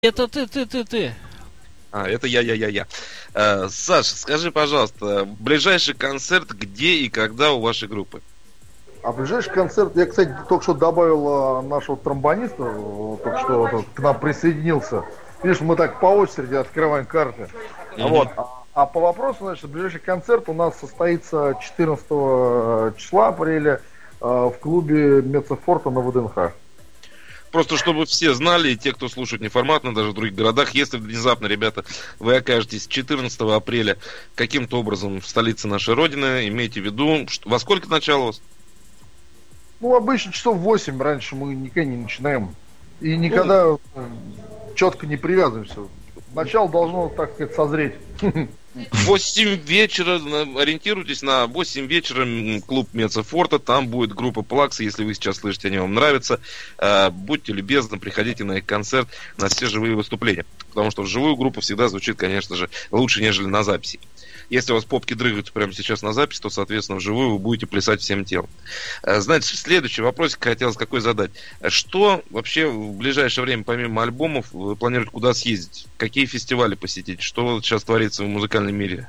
Это ты. Это я. Саш, скажи, пожалуйста, ближайший концерт где и когда у вашей группы? А ближайший концерт, я, кстати, только что добавил нашего тромбониста, только что к нам присоединился. Видишь, мы так по очереди открываем карты. Вот. А по вопросу, значит, ближайший концерт у нас состоится 14 числа апреля в клубе Мецефорта на ВДНХ. Просто чтобы все знали, и те, кто слушает неформатно, даже в других городах, если внезапно, ребята, вы окажетесь 14 апреля каким-то образом в столице нашей Родины, имейте в виду, во сколько начало у вас? Ну, обычно часов 8, раньше мы никогда не начинаем. И никогда четко не привязываемся. Начало должно, так сказать, созреть. 8 вечера, ориентируйтесь на 8 вечера, клуб Мецефорта, там будет группа Плакс, если вы сейчас слышите, они вам нравятся, будьте любезны, приходите на их концерт, на все живые выступления, потому что вживую группа всегда звучит, конечно же, лучше, нежели на записи. Если у вас попки дрыгаются прямо сейчас на запись, то, соответственно, вживую вы будете плясать всем телом. Знаете, следующий вопросик хотелось какой задать. Что вообще в ближайшее время, помимо альбомов, вы планируете куда съездить? Какие фестивали посетить? Что сейчас творится в музыкальном мире?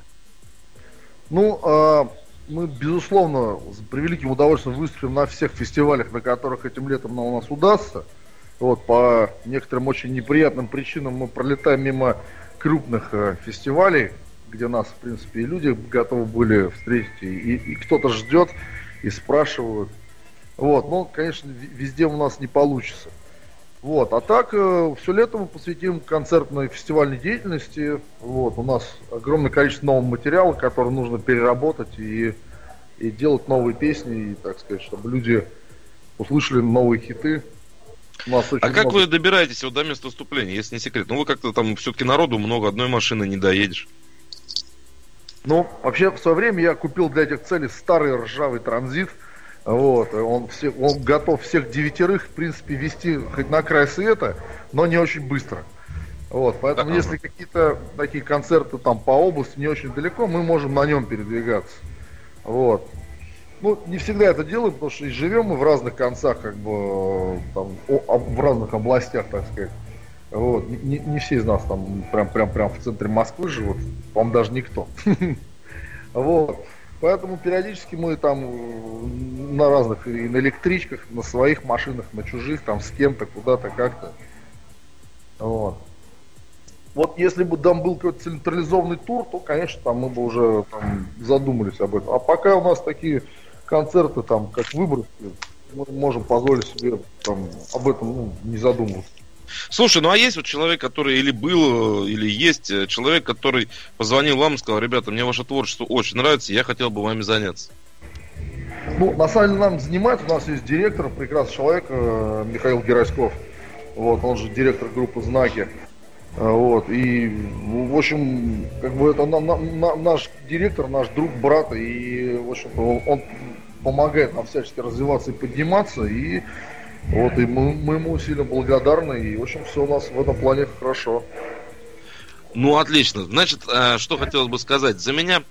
Ну, мы, безусловно, с превеликим удовольствием выступим на всех фестивалях, на которых этим летом у нас удастся. Вот, по некоторым очень неприятным причинам мы пролетаем мимо крупных фестивалей, где нас, в принципе, и люди готовы были встретить, и кто-то ждет, и спрашивают. Вот, но, конечно, везде у нас не получится. Вот, а так, все лето мы посвятим концертной фестивальной деятельности. Вот, у нас огромное количество нового материала, который нужно переработать и делать новые песни, и, так сказать, чтобы люди услышали новые хиты. Как вы добираетесь вот до места выступления, если не секрет? Ну, вы как-то там все-таки народу много, одной машины не доедешь. Ну, вообще, в свое время я купил для этих целей старый ржавый транзит. Вот, он готов всех 9, в принципе, вести хоть на край света, но не очень быстро. Вот, поэтому, если какие-то такие концерты там по области не очень далеко, мы можем на нем передвигаться. Вот. Ну, не всегда это делаем, потому что и живем мы в разных концах, как бы, там, в разных областях, так сказать. Вот. Не все из нас там прям в центре Москвы живут, по-моему, даже никто. Вот. Поэтому периодически мы там на разных, и на электричках, на своих машинах, на чужих, там с кем-то, куда-то, как-то. Вот. Вот если бы там был какой-то централизованный тур, то, конечно, там мы бы уже там задумались об этом. А пока у нас такие концерты, там, как Выборгский, мы можем позволить себе там об этом не задумываться. Слушай, ну а есть вот человек, который или был, или есть человек, который позвонил вам и сказал: ребята, мне ваше творчество очень нравится, я хотел бы вами заняться? Ну, на самом деле нам занимается, у нас есть директор, прекрасный человек, Михаил Гераськов. Вот, он же директор группы «Знаки». Вот, и, в общем, как бы это наш директор, наш друг, брат, и, в общем-то, он помогает нам всячески развиваться и подниматься, и вот, и мы ему сильно благодарны, и, в общем, все у нас в этом плане хорошо. Ну, отлично. Значит, что хотелось бы сказать. За меня,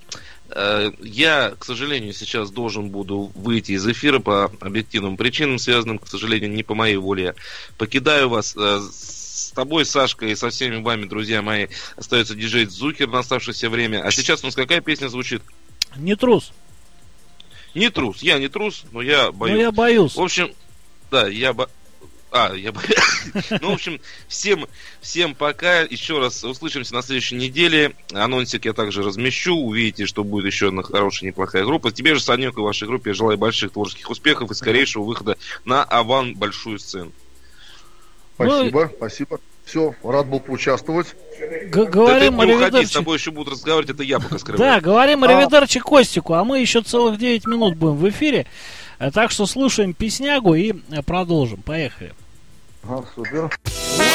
я, к сожалению, сейчас должен буду выйти из эфира по объективным причинам, связанным, к сожалению, не по моей воле. Я покидаю вас. С тобой, Сашка, и со всеми вами, друзья мои, остается диджей Дзукер на оставшееся время. А сейчас у нас какая песня звучит? Не трус. Не трус. Я не трус, но я боюсь. Ну, я боюсь. В общем, да, я боюсь. Ну, в общем, всем пока. Еще раз услышимся на следующей неделе. Анонсик я также размещу. Увидите, что будет еще одна хорошая, неплохая группа. Тебе же, Санек, и вашей группе я желаю больших творческих успехов и скорейшего выхода на аван большую сцену. Спасибо. Все, рад был поучаствовать. Говорим да ты не уходи, аривидерчи. с тобой еще будут разговаривать, это я пока скрываю. Да, говорим аривидерчи Костику, а мы еще целых 9 минут будем в эфире. Так что слушаем песнягу и продолжим. Поехали. Супер.